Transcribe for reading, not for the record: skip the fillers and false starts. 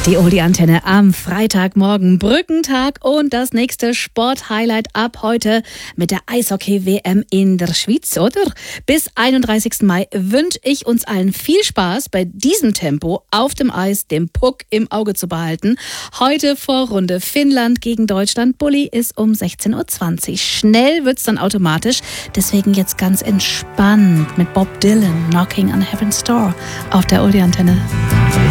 Die Oldie-Antenne am Freitagmorgen, Brückentag und das nächste Sporthighlight ab heute mit der Eishockey-WM in der Schweiz, oder? Bis 31. Mai wünsche ich uns allen viel Spaß bei diesem Tempo auf dem Eis, den Puck im Auge zu behalten. Heute Vorrunde Finnland gegen Deutschland. Bulli ist um 16.20 Uhr. Schnell wird's dann automatisch, deswegen jetzt ganz entspannt mit Bob Dylan, Knocking on Heaven's Door auf der Oldie-Antenne.